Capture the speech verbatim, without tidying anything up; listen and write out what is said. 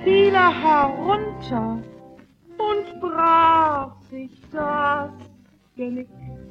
fiel er herunter und brach sich das Genick.